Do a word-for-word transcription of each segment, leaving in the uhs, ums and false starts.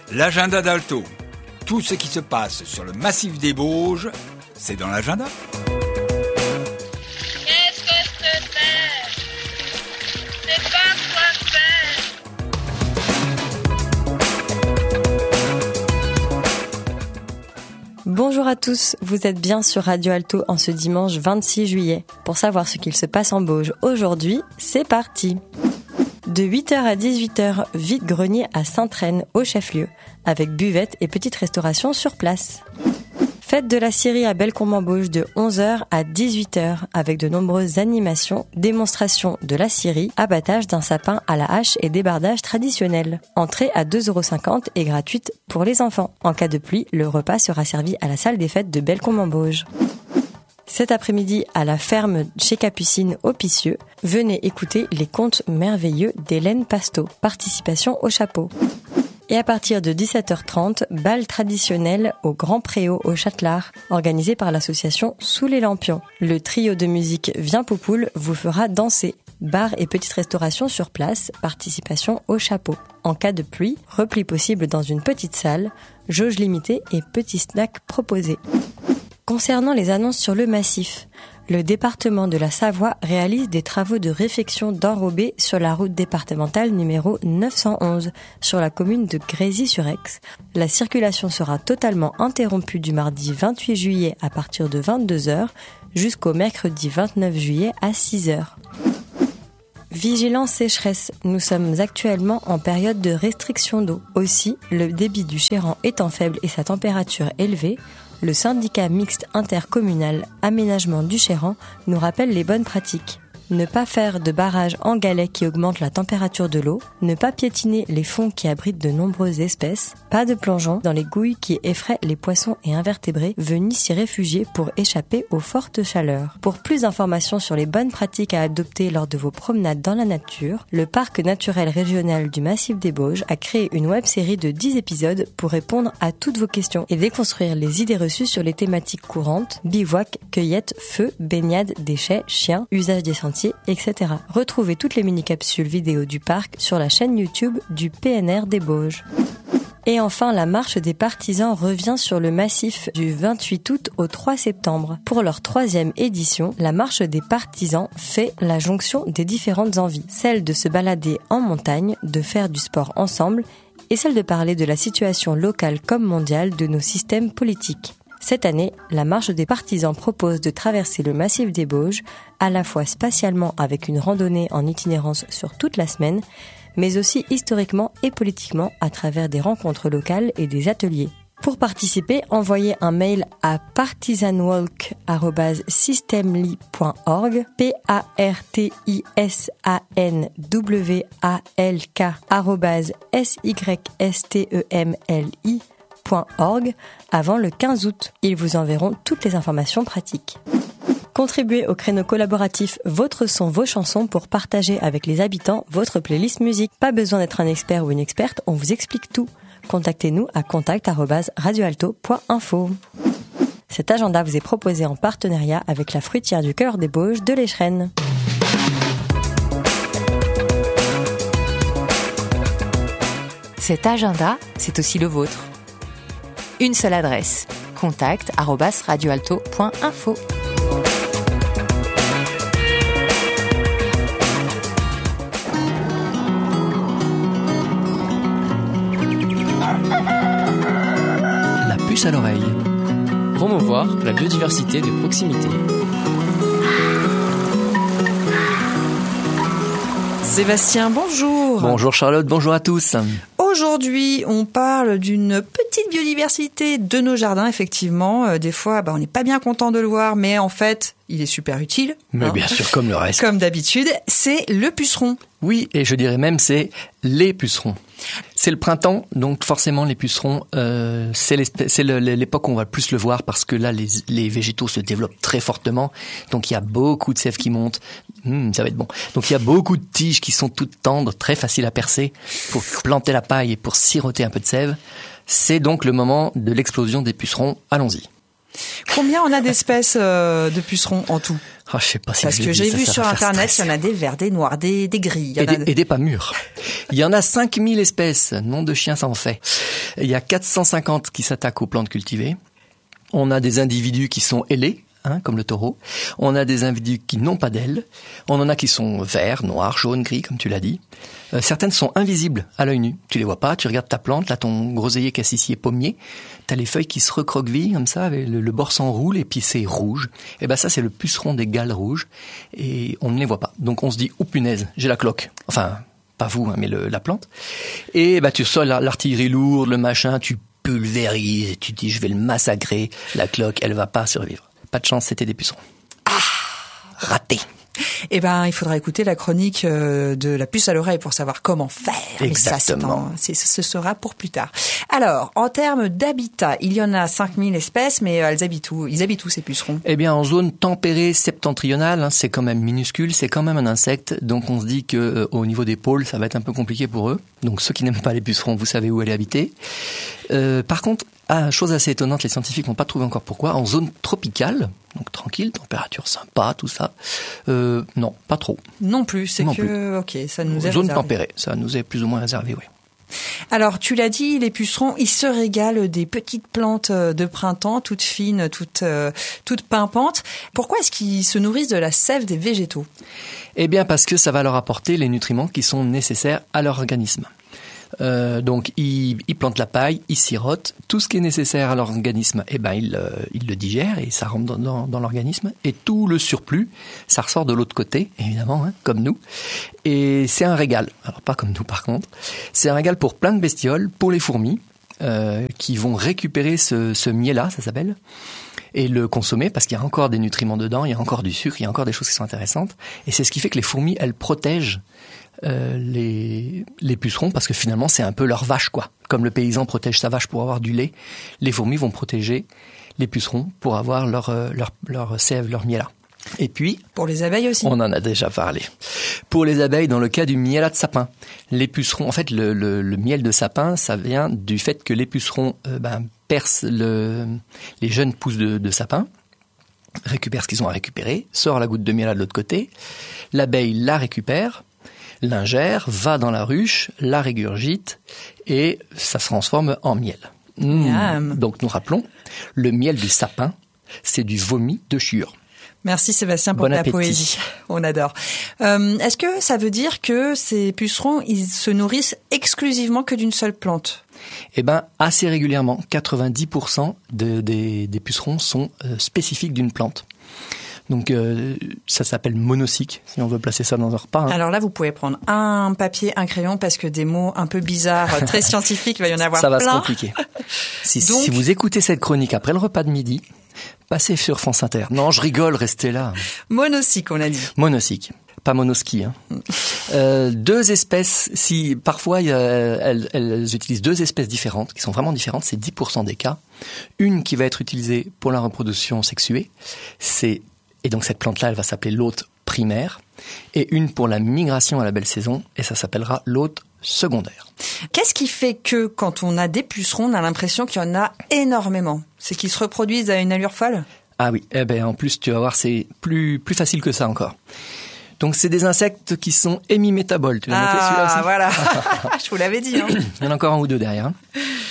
L'agenda d'Alto. Tout ce qui se passe sur le massif des Bauges, c'est dans l'agenda. Qu'est-ce que c'est? C'est pas quoi faire. Bonjour à tous, vous êtes bien sur Radio Alto en ce dimanche vingt-six juillet. Pour savoir ce qu'il se passe en Bauges aujourd'hui, c'est parti. De huit heures à dix-huit heures, vide-grenier à Sainte-Reine, au chef-lieu, avec buvette et petite restauration sur place. Fête de la scierie à Bellecombe-en-Bauges de onze heures à dix-huit heures, avec de nombreuses animations, démonstrations de la scierie, abattage d'un sapin à la hache et débardage traditionnel. Entrée à deux euros cinquante et gratuite pour les enfants. En cas de pluie, le repas sera servi à la salle des fêtes de Bellecombe-en-Bauges. Cet après-midi, à la ferme chez Capucine au Picieux, venez écouter les contes merveilleux d'Hélène Pasteau. Participation au chapeau. Et à partir de dix-sept heures trente, bal traditionnel au Grand Préau au Châtelard, organisé par l'association Sous les Lampions. Le trio de musique Viens Poupoule vous fera danser. Bar et petite restauration sur place, participation au chapeau. En cas de pluie, repli possible dans une petite salle, jauge limitée et petits snacks proposés. Concernant les annonces sur le massif, le département de la Savoie réalise des travaux de réfection d'enrobés sur la route départementale numéro neuf cent onze, sur la commune de Grésy-sur-Aix. La circulation sera totalement interrompue du mardi vingt-huit juillet à partir de vingt-deux heures jusqu'au mercredi vingt-neuf juillet à six heures. Vigilance sécheresse. Nous sommes actuellement en période de restriction d'eau. Aussi, le débit du Chéran étant faible et sa température élevée, le syndicat mixte intercommunal Aménagement du Chéran nous rappelle les bonnes pratiques. Ne pas faire de barrage en galets qui augmentent la température de l'eau, ne pas piétiner les fonds qui abritent de nombreuses espèces, pas de plongeons dans les gouilles qui effraient les poissons et invertébrés venus s'y réfugier pour échapper aux fortes chaleurs. Pour plus d'informations sur les bonnes pratiques à adopter lors de vos promenades dans la nature, le Parc naturel régional du Massif des Bauges a créé une web-série de dix épisodes pour répondre à toutes vos questions et déconstruire les idées reçues sur les thématiques courantes, bivouac, cueillette, feu, baignade, déchets, chiens, usage des sentiers, et cetera. Retrouvez toutes les mini-capsules vidéo du parc sur la chaîne YouTube du P N R des Bauges. Et enfin, la marche des partisans revient sur le massif du vingt-huit août au trois septembre. Pour leur troisième édition, la marche des partisans fait la jonction des différentes envies. Celle de se balader en montagne, de faire du sport ensemble, et celle de parler de la situation locale comme mondiale de nos systèmes politiques. Cette année, la marche des partisans propose de traverser le massif des Bauges, à la fois spatialement avec une randonnée en itinérance sur toute la semaine, mais aussi historiquement et politiquement à travers des rencontres locales et des ateliers. Pour participer, envoyez un mail à partisanwalk arobase systemli point org, p a r t i s a n w a l k arobase s y s t e m l i point org avant le quinze août. Ils vous enverront toutes les informations pratiques. Contribuez au créneau collaboratif Votre son, vos chansons pour partager avec les habitants votre playlist musique. Pas besoin d'être un expert ou une experte, on vous explique tout. Contactez-nous à contact arobase radioalto point info. Cet agenda vous est proposé en partenariat avec la fruitière du cœur des Bauges de l'Échrennes. Cet agenda, c'est aussi le vôtre. Une seule adresse, contact arobase radioalto point info. La puce à l'oreille. Promouvoir la biodiversité de proximité. Sébastien, bonjour. Bonjour Charlotte, bonjour à tous. Aujourd'hui, on parle d'une petite biodiversité de nos jardins, effectivement. Euh, des fois, bah, on n'est pas bien content de le voir, mais en fait, il est super utile. Mais hein. bien sûr, comme le reste. Comme d'habitude, c'est le puceron. Oui, et je dirais même c'est les pucerons. C'est le printemps, donc forcément les pucerons, euh, c'est, c'est le, l'époque où on va le plus le voir parce que là, les, les végétaux se développent très fortement. Donc il y a beaucoup de sève qui monte. Mmh, ça va être bon. Donc il y a beaucoup de tiges qui sont toutes tendres, très faciles à percer pour planter la paille et pour siroter un peu de sève. C'est donc le moment de l'explosion des pucerons. Allons-y. Combien on a d'espèces euh, de pucerons en tout ? Oh, je sais pas si Parce je que l'ai j'ai dit, ça, vu ça sur va faire Internet, il stress. y en a des verts, des noirs, des, des gris. Il y en Et a des, et des pas mûrs. Il y en a cinq mille espèces. Nom de chien, ça en fait. Il y a quatre cent cinquante qui s'attaquent aux plantes cultivées. On a des individus qui sont ailés, hein, comme le taureau. On a des individus qui n'ont pas d'ailes. On en a qui sont verts, noirs, jaunes, gris, comme tu l'as dit. Euh, certaines sont invisibles à l'œil nu. Tu les vois pas. Tu regardes ta plante, là, ton groseillier cassissier pommier. T'as les feuilles qui se recroquevillent comme ça, avec le, le bord s'enroule et puis c'est rouge. Et ben ça, c'est le puceron des galles rouges et on ne les voit pas. Donc on se dit, oh punaise, j'ai la cloque. Enfin, pas vous, hein, mais le, la plante. Et ben tu reçois l'artillerie lourde, le machin, tu pulvérises, et tu te dis, je vais le massacrer. La cloque, elle va pas survivre. Pas de chance, c'était des pucerons. Ah, raté. Eh ben, il faudra écouter la chronique euh, de la puce à l'oreille pour savoir comment faire. Exactement. Mais ça, c'est en- c'est- ce sera pour plus tard. Alors, en termes d'habitat, il y en a cinq mille espèces, mais euh, elles habitent où? Ils habitent où, ces pucerons? Eh bien, en zone tempérée septentrionale, hein, c'est quand même minuscule, c'est quand même un insecte, donc on se dit que euh, au niveau des pôles, ça va être un peu compliqué pour eux. Donc ceux qui n'aiment pas les pucerons, vous savez où aller habiter. Euh, par contre, ah, chose assez étonnante, les scientifiques n'ont pas trouvé encore pourquoi, en zone tropicale, donc tranquille, température sympa, tout ça, euh, non, pas trop. Non plus, c'est Non que, ok, ça nous est Zone réservé. tempérée, ça nous est plus ou moins réservé, oui. Alors, tu l'as dit, les pucerons, ils se régalent des petites plantes euh, de printemps, toutes fines, toutes, euh, toutes pimpantes. Pourquoi est-ce qu'ils se nourrissent de la sève des végétaux? Eh bien parce que ça va leur apporter les nutriments qui sont nécessaires à leur organisme. Euh, donc ils, ils plantent la paille, ils sirotent, tout ce qui est nécessaire à leur organisme, eh ben ils, euh, ils le digèrent et ça rentre dans, dans, dans l'organisme. Et tout le surplus, ça ressort de l'autre côté, évidemment, hein, comme nous. Et c'est un régal. Alors pas comme nous par contre. C'est un régal pour plein de bestioles, pour les fourmis, euh, qui vont récupérer ce, ce miel-là, ça s'appelle, et le consommer parce qu'il y a encore des nutriments dedans, il y a encore du sucre, il y a encore des choses qui sont intéressantes. Et c'est ce qui fait que les fourmis, elles protègent euh, les, les pucerons parce que finalement, c'est un peu leur vache, quoi. Comme le paysan protège sa vache pour avoir du lait, les fourmis vont protéger les pucerons pour avoir leur, euh, leur, leur sève, leur miel. Et puis, Pour les abeilles aussi. on en a déjà parlé. Pour les abeilles, dans le cas du miel de sapin, les pucerons, en fait, le, le, le miel de sapin, ça vient du fait que les pucerons euh, ben, percent le, les jeunes pousses de, de sapin, récupèrent ce qu'ils ont à récupérer, sort la goutte de miel de l'autre côté, l'abeille la récupère, l'ingère, va dans la ruche, la régurgite, et ça se transforme en miel. Mmh. Miam. Donc nous rappelons, le miel du sapin, c'est du vomi de chiure. Merci Sébastien pour Bon ta appétit. poésie. On adore. Euh, est-ce que ça veut dire que ces pucerons, ils se nourrissent exclusivement que d'une seule plante? Eh ben, assez régulièrement, quatre-vingt-dix pour cent de, des, des pucerons sont euh, spécifiques d'une plante. Donc, euh, ça s'appelle monocyque, si on veut placer ça dans un repas. Hein. Alors là, vous pouvez prendre un papier, un crayon, parce que des mots un peu bizarres, très scientifiques, il va y en avoir ça va plein. se compliquer. Si, Donc- si vous écoutez cette chronique après le repas de midi, passez sur France Inter. Non, je rigole, restez là. Monocyque, on a dit. Monocyque, pas monoski. Hein. Euh, deux espèces, si parfois il y a- elles, elles utilisent deux espèces différentes, qui sont vraiment différentes, c'est dix pour cent des cas. Une qui va être utilisée pour la reproduction sexuée, c'est et donc cette plante-là, elle va s'appeler l'hôte primaire, et une pour la migration à la belle saison, et ça s'appellera l'hôte secondaire. Qu'est-ce qui fait que quand on a des pucerons, on a l'impression qu'il y en a énormément? C'est qu'ils se reproduisent à une allure folle? Ah oui, eh ben en plus tu vas voir, c'est plus plus facile que ça encore. Donc c'est des insectes qui sont hémimétaboles. Tu l'as noté celui-là aussi? Ah, voilà. Je vous l'avais dit. Hein. Il y en a encore un ou deux derrière. Hein.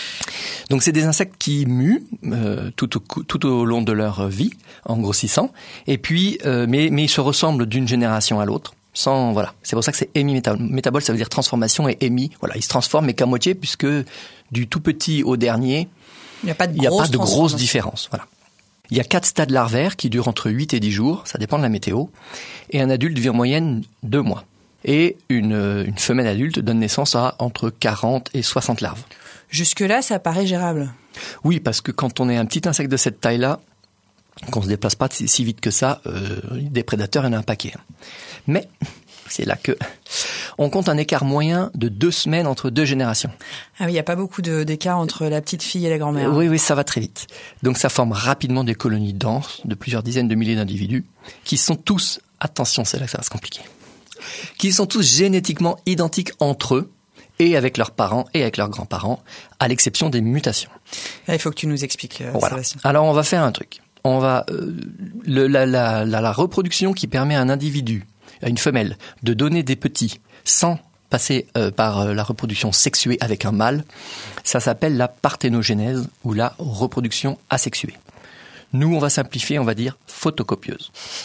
Donc c'est des insectes qui muent euh, tout, au, tout au long de leur vie en grossissant, et puis euh, mais mais ils se ressemblent d'une génération à l'autre. Sans voilà, c'est pour ça que c'est hémimétabole, ça veut dire transformation, et hémi, voilà, ils se transforment mais qu'à moitié puisque du tout petit au dernier, Il n'y a pas de il n'y a grosse pas de grosse transformation. différence. Voilà. Il y a quatre stades larvaires qui durent entre huit et dix jours, ça dépend de la météo, et un adulte vit en moyenne deux mois. Et une, une femelle adulte donne naissance à entre quarante et soixante larves. Jusque-là, ça paraît gérable. Oui, parce que quand on est un petit insecte de cette taille-là, qu'on se déplace pas si vite que ça, euh, des prédateurs, il y en a un paquet. Mais c'est là que on compte un écart moyen de deux semaines entre deux générations. Ah oui, il n'y a pas beaucoup de- d'écart entre la petite fille et la grand-mère. Oui, oui, ça va très vite. Donc ça forme rapidement des colonies denses de plusieurs dizaines de milliers d'individus qui sont tous, attention, c'est là que ça va se compliquer, qui sont tous génétiquement identiques entre eux et avec leurs parents et avec leurs grands-parents, à l'exception des mutations. Là, il faut que tu nous expliques, euh, Voilà. Sébastien. Alors on va faire un truc. on va euh, le, la, la, la, la reproduction qui permet à un individu, à une femelle, de donner des petits sans passer euh, par euh, la reproduction sexuée avec un mâle, ça s'appelle la parthénogénèse ou la reproduction asexuée. Nous, on va simplifier, on va dire photocopieuse. Ok ?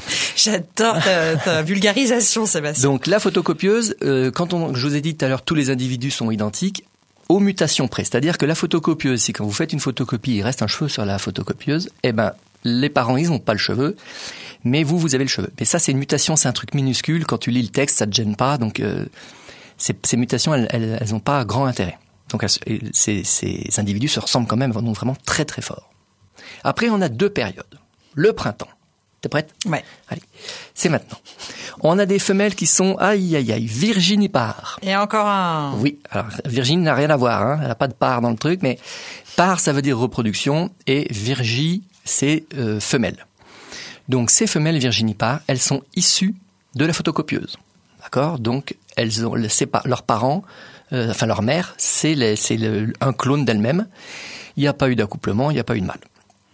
J'adore ta, ta vulgarisation, Sébastien. Donc la photocopieuse, euh, quand on, je vous ai dit tout à l'heure, tous les individus sont identiques aux mutations près. C'est-à-dire que la photocopieuse, si quand vous faites une photocopie, il reste un cheveu sur la photocopieuse, eh ben les parents, ils n'ont pas le cheveu, mais vous, vous avez le cheveu. Mais ça, c'est une mutation, c'est un truc minuscule. Quand tu lis le texte, ça te gêne pas. Donc euh, ces, ces mutations, elles, elles, elles ont pas grand intérêt. Donc elles, ces, ces individus se ressemblent quand même, donc vraiment très très fort. Après, on a deux périodes. Le printemps. T'es prête ? Ouais. Allez, c'est maintenant. On a des femelles qui sont, aïe, aïe, aïe, virginipares. Et encore un. Oui, alors Virginie n'a rien à voir, hein. Elle n'a pas de part dans le truc, mais part, ça veut dire reproduction, et virgi, c'est euh, femelle. Donc ces femelles virginipares, elles sont issues de la photocopieuse. D'accord ? Donc elles ont, c'est pas, leurs parents, euh, enfin leur mère, c'est, les, c'est le, un clone d'elle-même. Il n'y a pas eu d'accouplement, il n'y a pas eu de mâle.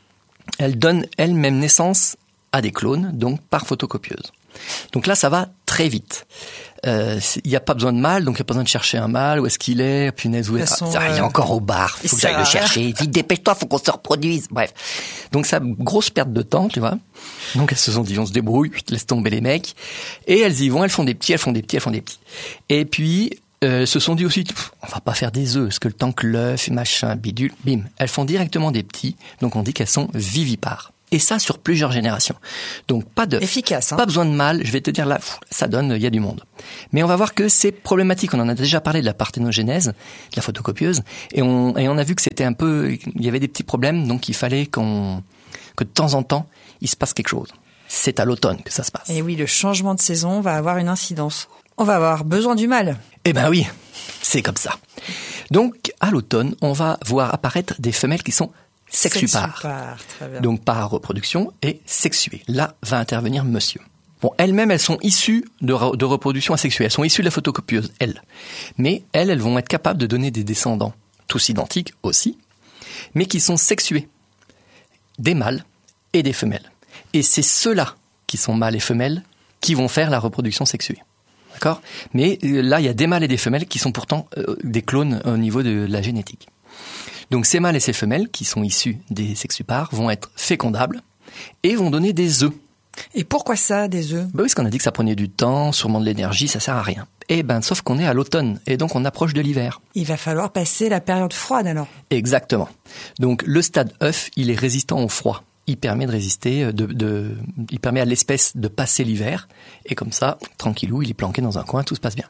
Elle donne elle-même naissance à des clones, donc par photocopieuse. Donc là, ça va très vite. Euh, il n'y a pas besoin de mâle, donc il n'y a pas besoin de chercher un mâle. Où est-ce qu'il est ? Punaise, où est... façon, ah, il est euh... encore au bar, faut que j'aille le chercher. Vite, dépêche-toi, faut qu'on se reproduise. Bref. Donc ça, grosse perte de temps, tu vois. Donc elles se sont dit, on se débrouille, laisse tomber les mecs. Et elles y vont, elles font des petits, elles font des petits, elles font des petits. Et puis... Euh, se sont dit aussi, on va pas faire des œufs, parce que le temps que l'œuf, machin, bidule, bim, elles font directement des petits, donc on dit qu'elles sont vivipares. Et ça sur plusieurs générations. Donc pas de, efficace, hein. Pas besoin de mâle. Je vais te dire là, ça donne, il y a du monde. Mais on va voir que c'est problématique. On en a déjà parlé de la parthénogénèse, de la photocopieuse, et on et on a vu que c'était un peu, il y avait des petits problèmes, donc il fallait qu'on que de temps en temps il se passe quelque chose. C'est à l'automne que ça se passe. Et oui, le changement de saison va avoir une incidence. On va avoir besoin du mâle. Eh ben oui, c'est comme ça. Donc, à l'automne, on va voir apparaître des femelles qui sont sexupares. Sexupares, très bien. Donc, par reproduction et sexuées. Là va intervenir monsieur. Bon, elles-mêmes, elles sont issues de, re- de reproduction asexuée. Elles sont issues de la photocopieuse, elles. Mais elles, elles vont être capables de donner des descendants, tous identiques aussi, mais qui sont sexués. Des mâles et des femelles. Et c'est ceux-là, qui sont mâles et femelles, qui vont faire la reproduction sexuée. D'accord ? Mais euh, là, il y a des mâles et des femelles qui sont pourtant euh, des clones au niveau de la génétique. Donc ces mâles et ces femelles, qui sont issus des sexupares, vont être fécondables et vont donner des œufs. Et pourquoi ça, des œufs ? Ben oui, parce qu'on a dit que ça prenait du temps, sûrement de l'énergie, ça sert à rien. Eh ben, sauf qu'on est à l'automne, et donc on approche de l'hiver. Il va falloir passer la période froide alors. Exactement. Donc le stade œuf, il est résistant au froid. Il permet de résister, de, de, il permet à l'espèce de passer l'hiver, et comme ça, tranquillou, il est planqué dans un coin, tout se passe bien.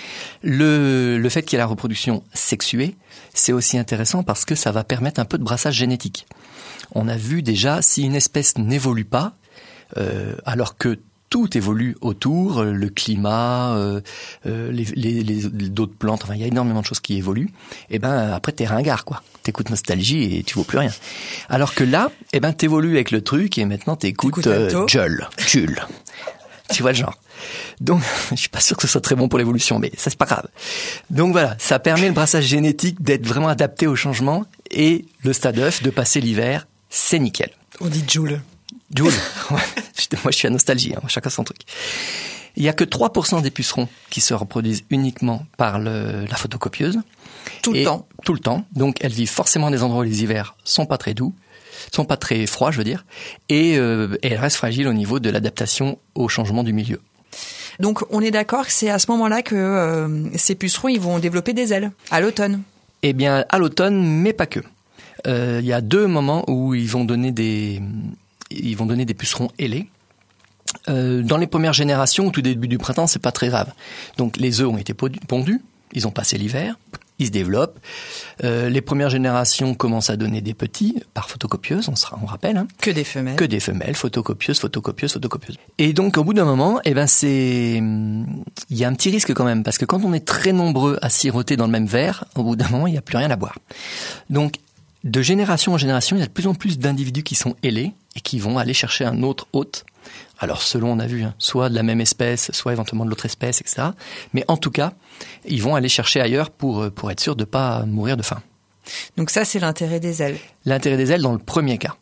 Le, le fait qu'il y ait la reproduction sexuée, c'est aussi intéressant parce que ça va permettre un peu de brassage génétique. On a vu déjà, si une espèce n'évolue pas, euh, alors que tout évolue autour, le climat, euh, euh, les, les, les, d'autres plantes, enfin il y a énormément de choses qui évoluent, et ben après t'es ringard quoi. T'écoutes Nostalgie et tu vaux plus rien. Alors que là, eh ben t'évolues avec le truc et maintenant t'écoutes euh, Jules, Jules. Tu vois le genre. Donc je suis pas sûr que ce soit très bon pour l'évolution, mais ça c'est pas grave. Donc voilà, ça permet le brassage génétique d'être vraiment adapté au changement et le stade œuf de passer l'hiver, c'est nickel. On dit Jules. Jules, ouais. Moi je suis à Nostalgie, hein. Chacun son truc. Il y a que trois pour cent des pucerons qui se reproduisent uniquement par le, la photocopieuse. Tout le et temps. Tout le temps. Donc elles vivent forcément dans des endroits où les hivers sont pas très doux, sont pas très froids, je veux dire, et, euh, et elles restent fragiles au niveau de l'adaptation au changement du milieu. Donc on est d'accord que c'est à ce moment-là que euh, ces pucerons ils vont développer des ailes, à l'automne. Eh bien à l'automne, mais pas que. Euh, il y a deux moments où ils vont donner des, ils vont donner des pucerons ailés. Euh, dans les premières générations, au tout début du printemps, c'est pas très grave. Donc les œufs ont été pondus, ils ont passé l'hiver, ils se développent. Euh, les premières générations commencent à donner des petits par photocopieuse, on se on rappelle. Hein, que des femelles. Que des femelles, photocopieuse, photocopieuse, photocopieuse. Et donc au bout d'un moment, eh ben c'est, il y a un petit risque quand même parce que quand on est très nombreux à siroter dans le même verre, au bout d'un moment, il n'y a plus rien à boire. Donc de génération en génération, il y a de plus en plus d'individus qui sont ailés et qui vont aller chercher un autre hôte. Alors selon, on a vu, hein, soit de la même espèce, soit éventuellement de l'autre espèce, et cetera. Mais en tout cas, ils vont aller chercher ailleurs pour, pour être sûr de ne pas mourir de faim. Donc ça, c'est l'intérêt des ailes. L'intérêt des ailes dans le premier cas.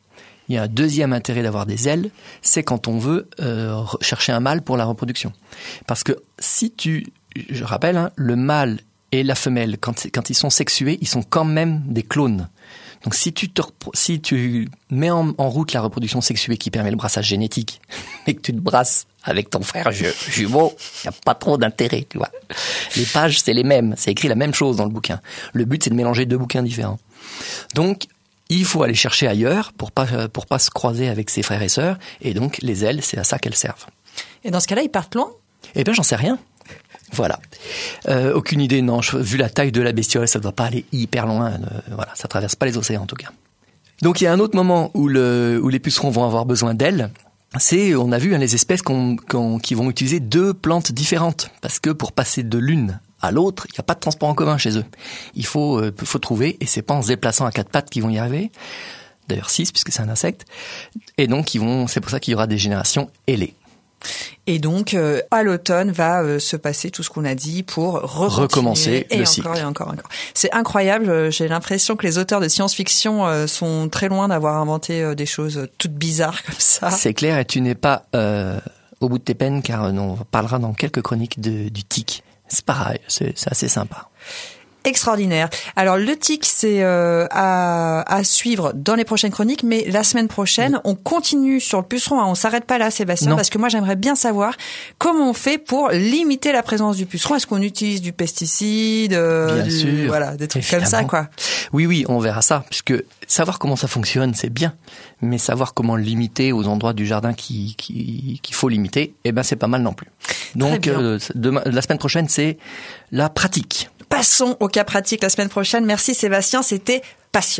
Il y a un deuxième intérêt d'avoir des ailes, c'est quand on veut euh, chercher un mâle pour la reproduction. Parce que si tu, je rappelle, hein, le mâle et la femelle, quand, quand ils sont sexués, ils sont quand même des clones. Donc si tu, te, si tu mets en, en route la reproduction sexuée qui permet le brassage génétique, et que tu te brasses avec ton frère ju- jumeau, il n'y a pas trop d'intérêt, tu vois. Les pages, c'est les mêmes, c'est écrit la même chose dans le bouquin. Le but, c'est de mélanger deux bouquins différents. Donc, il faut aller chercher ailleurs pour pas, pour pas se croiser avec ses frères et sœurs, et donc les ailes, c'est à ça qu'elles servent. Et dans ce cas-là, ils partent loin ? Eh bien, j'en sais rien. Voilà. Euh, aucune idée, non. Je, vu la taille de la bestiole, ça ne doit pas aller hyper loin. Euh, voilà, ça traverse pas les océans en tout cas. Donc il y a un autre moment où, le, où les pucerons vont avoir besoin d'ailes. C'est, on a vu, hein, les espèces qu'on, qu'on, qui vont utiliser deux plantes différentes. Parce que pour passer de l'une à l'autre, il n'y a pas de transport en commun chez eux. Il faut, euh, faut trouver, et c'est pas en se déplaçant à quatre pattes qu'ils vont y arriver. D'ailleurs six, puisque c'est un insecte. Et donc ils vont, c'est pour ça qu'il y aura des générations ailées. Et donc, euh, à l'automne, va euh, se passer tout ce qu'on a dit pour recommencer et le encore, cycle. Et encore, encore. C'est incroyable. J'ai l'impression que les auteurs de science-fiction euh, sont très loin d'avoir inventé euh, des choses toutes bizarres comme ça. C'est clair, et tu n'es pas euh, au bout de tes peines, car euh, on parlera dans quelques chroniques de, du tic. C'est pareil, c'est, c'est assez sympa. Extraordinaire. Alors le tic, c'est euh, à, à suivre dans les prochaines chroniques, mais la semaine prochaine, oui. on continue sur le puceron. Hein. On s'arrête pas là, Sébastien, non. parce que moi j'aimerais bien savoir comment on fait pour limiter la présence du puceron. Est-ce qu'on utilise du pesticide, euh, bien du, sûr, voilà, des trucs évidemment. Comme ça, quoi. Oui, oui, on verra ça, puisque savoir comment ça fonctionne, c'est bien, mais savoir comment le limiter aux endroits du jardin qui, qui, qu'il faut limiter, eh ben c'est pas mal non plus. Donc euh, demain, la semaine prochaine, c'est la pratique. Passons au cas pratique la semaine prochaine. Merci Sébastien, c'était passionnant.